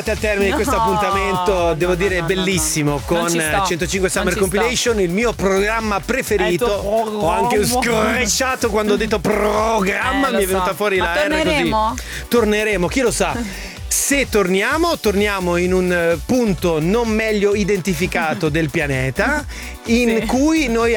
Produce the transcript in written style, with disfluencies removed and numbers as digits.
arrivati al termine di questo appuntamento, devo dire bellissimo, con 105 Summer Compilation, il mio programma preferito. Ho anche scorrecciato quando ho detto programma, mi è venuta fuori la R così. Torneremo, chi lo sa. Se torniamo in un punto non meglio identificato del pianeta, in cui noi